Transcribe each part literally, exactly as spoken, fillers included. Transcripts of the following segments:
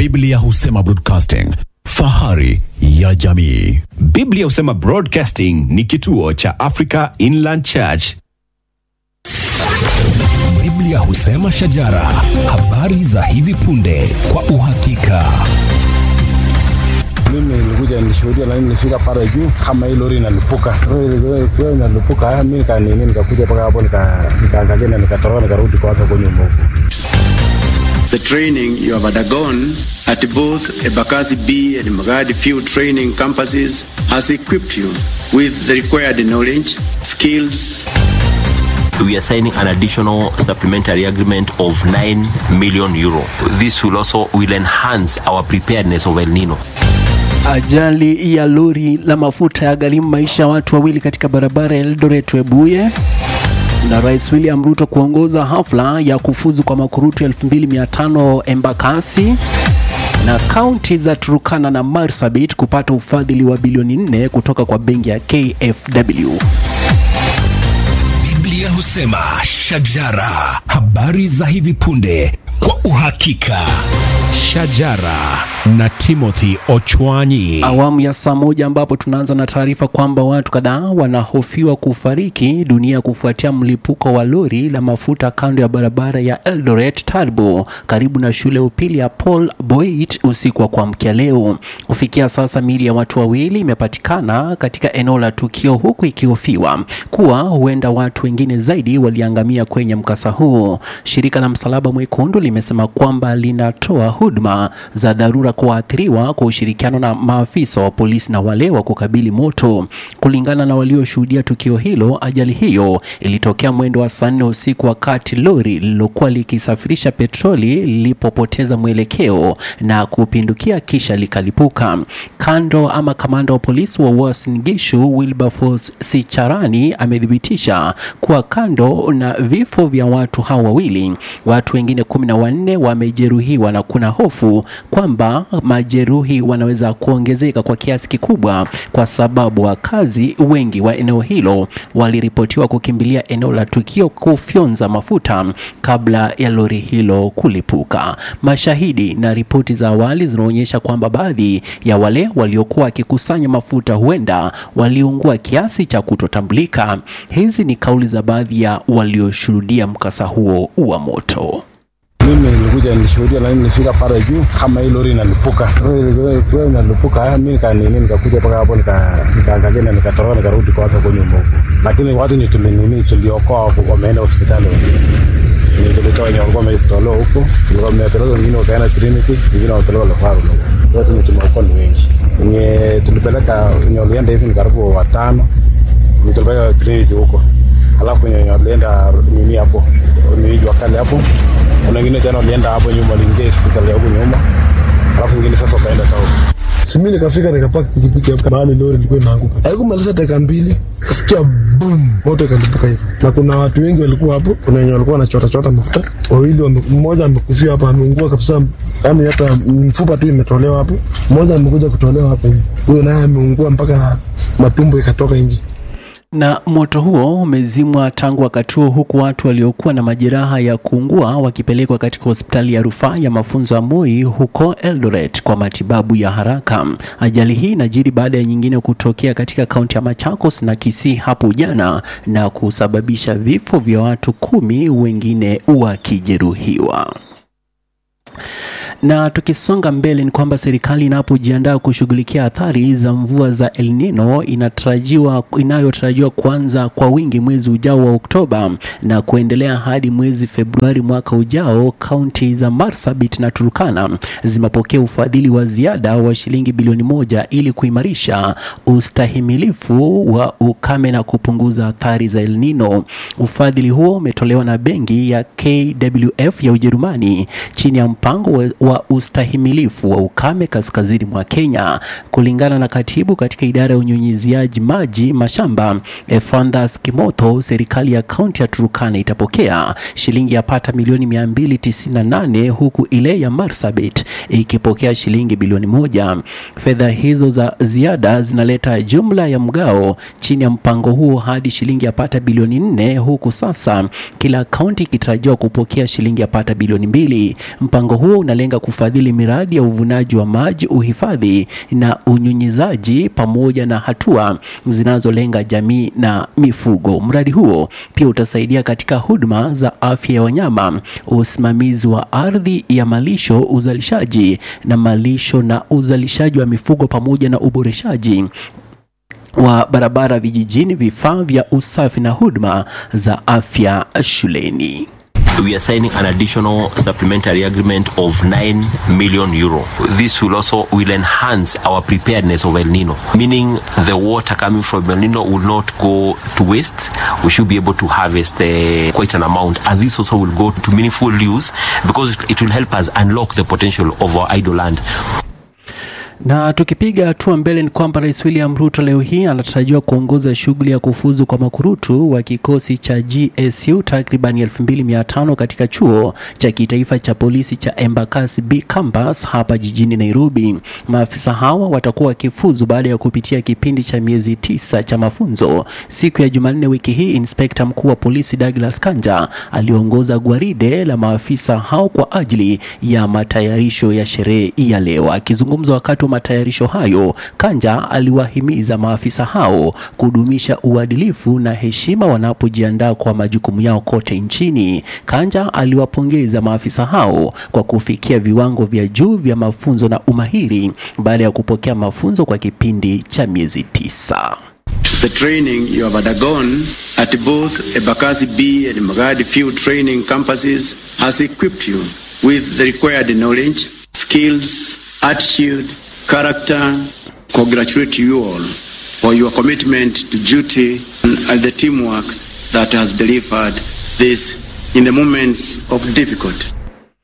Biblia Husema Broadcasting, fahari ya jamii. Biblia Husema Broadcasting ni kituo cha Africa Inland Church. Biblia Husema Shajara, habari za hivi punde kwa uhakika. Mimi nilikuja nishuhudia na nilifika pale juu kama hii lori inalipuka. Lori inalipuka, mimi nika nini nikakuja paka hapo nika nikaangalia na nikatoroka nikarudi kwanza kwenye mbovu. The training you have undergone at both Embakasi B and Magadi Field Training campuses has equipped you with the required knowledge, skills. We are signing an additional supplementary agreement of nine million euro. This will also will enhance our preparedness of El Nino. Ajali ya lori la mafuta ya gharimu maisha watu wawili katika barabara ya Eldoret Webuye. Na Rais William Ruto kuongoza hafla ya kufuzu kwa makurutu elfu mbili mia tano Embakasi. Na kaunti za Turkana na Marsabit kupata ufadhili wa bilioni nne kutoka kwa benki ya K F W. Biblia Husema Shajara, habari za hivi punde kwa uhakika. Shajara na Timothy Ochwanyi. Awamu ya saa moja ambapo tunaanza na taarifa kwamba watu kadhaa wanahofiwa kufariki dunia kufuatia mlipuko wa lori la mafuta kando ya barabara ya Eldoret Turbo karibu na shule upili ya Paul Boit usiku wa kuamkia leo. Kufikia sasa miili ya watu wawili imepatikana katika eneo la tukio, huku ikihofiwa kuwa huenda watu wengine zaidi waliangamia kwenye mkasa huo. Shirika la Msalaba Mwekundu limesema kwamba linatoa huduma za dharura kwa waathiriwa kwa ushirikiano na maafisa wa polisi na wale wa kukabili moto. Kulingana na walioshuhudia tukio hilo, ajali hiyo ilitokea mwendo wa saa nne usiku wakati lori lilokuwa likisafirisha petroli lilipopoteza mwelekeo na kupindukia kisha likalipuka. Kando ama kamanda wa polisi wa Uasin Gishu Wilberforce Sicharani amethibitisha kuwa kando na vifo vya watu hao wawili, watu wengine kumi na wanne wamejeruhiwa na kuna hofu kwamba majeruhi wanaweza kuongezeka kwa kiasi kikubwa kwa sababu wakazi wengi wa eneo hilo waliripotiwa kukimbilia eneo la tukio kufyonza mafuta kabla ya lori hilo kulipuka. Mashahidi na ripoti za awali zinaonyesha kwamba baadhi ya wale waliokuwa wakikusanya mafuta huenda waliungua kiasi cha kutotambulika. Hizi ni kauli za baadhi ya walioshuhudia mkasa huo wa moto. Mimi nilikuja nishuhudia na nilifika pale juu kama hii lori inalipuka. Lori inalipuka, mimi nika nini nikakuja paka hapo nika nikaangalia na nikatoroka nikarudi kwanza kwenye mbovu. Lakini watu ni tulinini tuliokoa wameenda hospitali. Ni tulitoa wenye walikuwa wametolewa huko, tulikuwa wametolewa wengine wakaenda Trinity, wengine wametolewa Lofaru. Watu ni tumeokoa wengi. Ni tulipeleka wenye walienda hivi ni karibu watano. Ni tulipeleka Trinity huko. Alafu wenye walienda nini hapo, ni jua kali hapo. Kuna wengine tena walienda hapo nyuma waliingia hospitali ya huko nyuma. Alafu wengine sasa wakaenda tao. Simi nikafika nikapaka pikipiki hapo mahali lori ilikuwa inaanguka. Haikumaliza dakika mbili, nasikia boom, moto ikalipuka hivyo. Na kuna watu wengi walikuwa hapo, kuna wenye walikuwa wanachota chota mafuta. Wawili mmoja amekufia hapa, ameungua kabisa. Yaani hata mfupa tu imetolewa hapo. Mmoja amekuja kutolewa hapo. Huyo naye ameungua mpaka matumbo ikatoka nje. Na moto huo umezimwa tangu wakati huo, huku watu waliokuwa na majeraha ya kuungua wakipelekwa katika hospitali ya rufaa ya mafunzo ya Moi huko Eldoret kwa matibabu ya haraka. Ajali hii inajiri baada ya nyingine kutokea katika kaunti ya Machakos na Kisii hapo jana na kusababisha vifo vya watu kumi, wengine wakijeruhiwa. Na tukisonga mbele ni kwamba serikali inapojiandaa kushughulikia athari za mvua za El Nino inatarajiwa inayotarajiwa kuanza kwa wingi mwezi ujao wa Oktoba na kuendelea hadi mwezi Februari mwaka ujao, kaunti za Marsabit na Turkana zimepokea ufadhili wa ziada wa shilingi bilioni moja ili kuimarisha ustahimilifu wa ukame na kupunguza athari za El Nino. Ufadhili huo umetolewa na benki ya K W F ya Ujerumani chini ya mpango wa, wa ustahimilifu wa ukame kaskazini mwa Kenya. Kulingana na katibu katika idara ya unyunyiziaji maji mashamba Efandas Kimotho, serikali ya kaunti ya Turkana itapokea shilingi yapata milioni mia mbili tisini na nane huku ile ya Marsabit ikipokea shilingi bilioni moja. Fedha hizo za ziada zinaleta jumla ya mgao chini ya mpango huo hadi shilingi yapata bilioni nne, huku sasa kila kaunti ikitarajiwa kupokea shilingi yapata bilioni mbili. Mpango huo unalenga kufadhili miradi ya uvunaji wa maji, uhifadhi na unyunyizaji pamoja na hatua zinazolenga jamii na mifugo. Mradi huo pia utasaidia katika huduma za afya ya wanyama, usimamizi wa ardhi ya malisho, uzalishaji na malisho na uzalishaji wa mifugo pamoja na uboreshaji wa barabara vijijini, vifaa vya usafi na huduma za afya shuleni. We are signing an additional supplementary agreement of nine million euro. This will also will enhance our preparedness of El Nino, meaning the water coming from El Nino will not go to waste. We should be able to harvest uh, quite an amount, and this also will go to meaningful use because it will help us unlock the potential of our idle land. Na tukipiga hatua mbele ni kwamba Rais William Ruto leo hii anatarajiwa kuongoza shughuli ya kufuzu kwa makurutu wa kikosi cha G S U takriban elfu mbili mia tano katika chuo cha kitaifa cha polisi cha Embakasi B Campus hapa jijini Nairobi. Maafisa hawa watakuwa wakifuzu baada ya kupitia kipindi cha miezi tisa cha mafunzo. Siku ya Jumanne wiki hii, Inspector mkuu wa polisi Douglas Kanja aliongoza gwaride la maafisa hao kwa ajili ya matayarisho ya sherehe ya leo. Akizungumza wakati wa matayarisho hayo, Kanja aliwahimiza maafisa hao kudumisha uadilifu na heshima wanapojiandaa kwa majukumu yao kote nchini. Kanja aliwapongeza maafisa hao kwa kufikia viwango vya juu vya mafunzo na umahiri baada ya kupokea mafunzo kwa kipindi cha miezi tisa. The training you have undergone at both Embakasi B and Magadi Field Training campuses has equipped you with the required knowledge, skills, attitude, character. Congratulate you all for your commitment to duty and the teamwork that has delivered this in the moments of difficulty.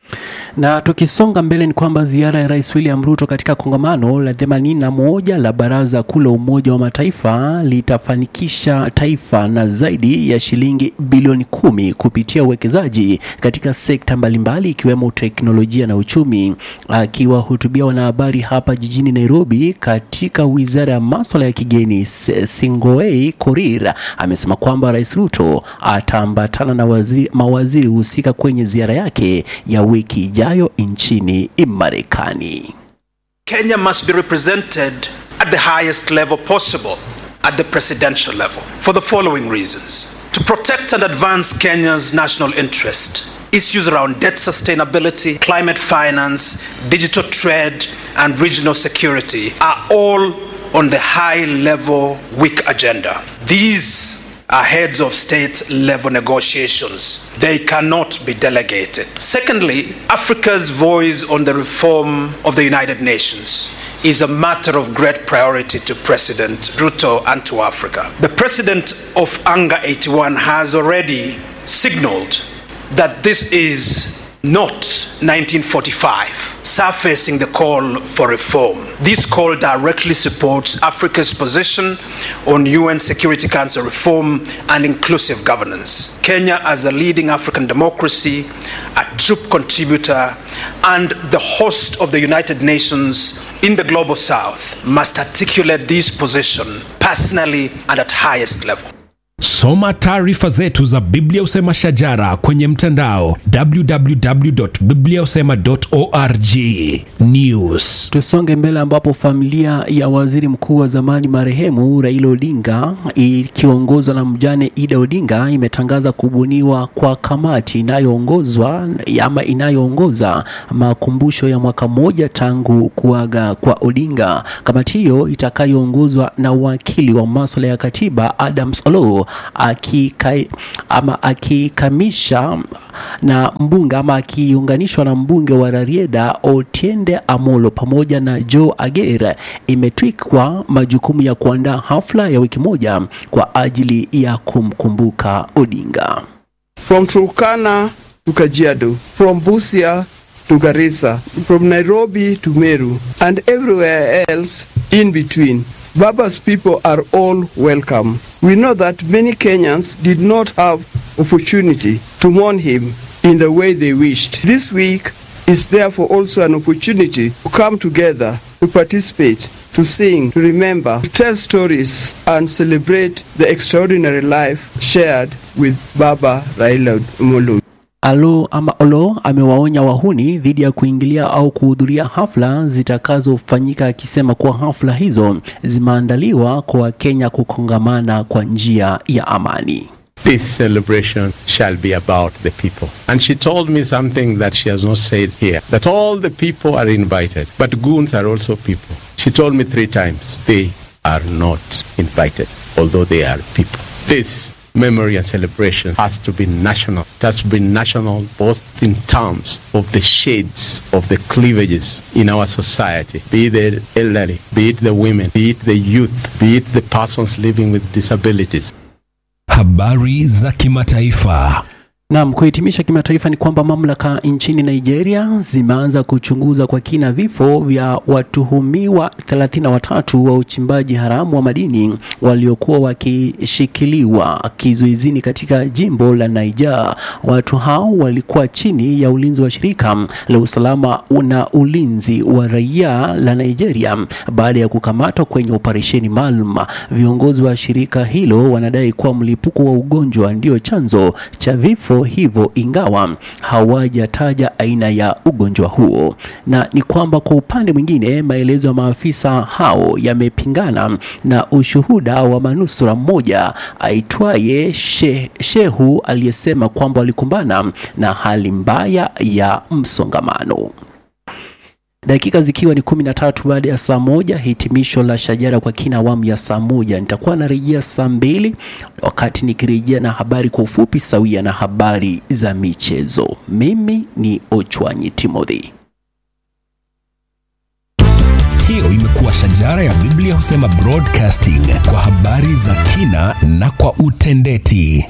Na tukisonga mbele ni kwamba ziara ya Rais William Ruto katika kongamano la themanini na moja la Baraza Kuu la Umoja wa Mataifa litafanikisha taifa na zaidi ya shilingi bilioni kumi kupitia uwekezaji katika sekta mbalimbali ikiwemo teknolojia na uchumi. Akiwahutubia wanahabari hapa jijini Nairobi katika Wizara ya Masuala ya Kigeni, Singoei Korir amesema kwamba Rais Ruto ataambatana na waziri, mawaziri husika kwenye ziara yake ya wiki ijayo nchini Marekani. Kenya must be represented at the highest level possible, at the presidential level, for the following reasons. To protect and advance Kenya's national interest, issues around debt sustainability, climate finance, digital trade, and regional security are all on the high-level week agenda. These are heads of state level negotiations. They cannot be delegated. Secondly, Africa's voice on the reform of the United Nations is a matter of great priority to President Ruto and to Africa. The president of ANGA eighty-one has already signaled that this is not nineteen forty-five, surfacing the call for reform. This call directly supports Africa's position on U N Security Council reform and inclusive governance. Kenya, as a leading African democracy, a troop contributor, and the host of the United Nations in the Global South, must articulate this position personally and at highest level. Soma taarifa zetu za Biblia Usema Shajara kwenye mtandao w w w dot biblia usema dot org. News. Tusonge mbele ambapo familia ya waziri mkuu wa zamani marehemu Raila Odinga ikiongozwa na mjane Ida Odinga imetangaza kubuniwa kwa kamati inayoongozwa ama inayoongoza makumbusho ya mwaka mmoja tangu kuaga kwa Odinga. Kamati hiyo itakayoongozwa na wakili wa masuala ya katiba Adams Olo akikai ama akikamisha na mbunge ama akiunganishwa na mbunge wa Rarieda Otiende Amolo pamoja na Joe Agere, imetwikwa majukumu ya kuandaa hafla ya wiki moja kwa ajili ya kumkumbuka Odinga. From Turkana to Kajiado, from Busia to Garissa, from Nairobi to Meru, and everywhere else in between, Baba's people are all welcome. We know that many Kenyans did not have opportunity to mourn him in the way they wished. This week is therefore also an opportunity to come together, to participate, to sing, to remember, to tell stories, and celebrate the extraordinary life shared with Baba Raila Amolo. Alo ama Olo amewaonya wahuni dhidi ya kuingilia au kuhudhuria hafla zitakazofanyika, akisema kuwa hafla hizo zimeandaliwa kwa Kenya kukongamana kwa njia ya amani. This celebration shall be about the people. And she told me something that she has not said here, that all the people are invited, but goons are also people. She told me three times, they are not invited, although they are people. This memory and celebration has to be national. It has to be national both in terms of the shades of the cleavages in our society, be it the elderly, be it the women, be it the youth, be it the persons living with disabilities. Habari za kimataifa. Naam, kuhitimisha kimataifa ni kwamba mamlaka nchini Nigeria zimeanza kuchunguza kwa kina vifo vya watuhumiwa thelathini na watatu wa uchimbaji haramu wa madini waliokuwa wakishikiliwa kizuizini katika jimbo la Niger. Watu hao walikuwa chini ya ulinzi wa shirika la usalama na ulinzi wa raia la Nigeria baada ya kukamatwa kwenye operesheni maalum. Viongozi wa shirika hilo wanadai kuwa mlipuko wa ugonjwa ndio chanzo cha vifo hivyo, ingawa hawajataja aina ya ugonjwa huo. Na ni kwamba kwa upande mwingine maelezo ya maafisa hao yamepingana na ushuhuda wa manusura mmoja aitwaye she, Shehu aliyesema kwamba walikumbana na hali mbaya ya msongamano. Dakika zikiwa ni kumi na tatu baada ya saa moja, hitimisho la Shajara kwa kina awamu ya saa moja. Nitakuwa narejea saa mbili wakati nikirejea na habari kwa ufupi sawia na habari za michezo. Mimi ni Ochwanyi Timothy. Hiyo imekuwa Shajara ya Biblia Husema Broadcasting, kwa habari za kina na kwa utendeti.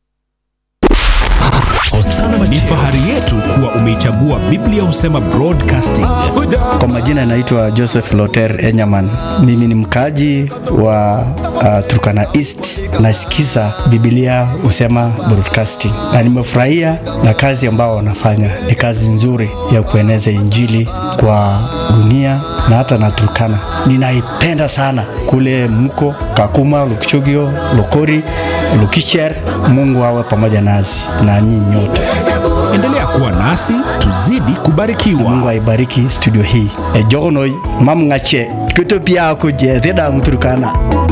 Ni fahari yetu kuwa umeichagua Biblia Husema Broadcasting. Kwa majina naitwa Joseph Loter Enyaman. Mimi ni mkaji wa uh, Turkana East. Nasikiza Biblia Husema Broadcasting na nimefurahia na kazi ambao wanafanya. Ni kazi nzuri ya kueneza injili kwa dunia na hata na Turkana. Ninaipenda sana kule mko Kakuma, Lukchogio, Lokori, Lukicher. Mungu awe pamoja nasi na nyinyi nyote. Endelea kuwa nasi, tuzidi kubarikiwa. Mungu aibariki studio hii. E jogonoi mamngache kutopia kuje theda mturukana.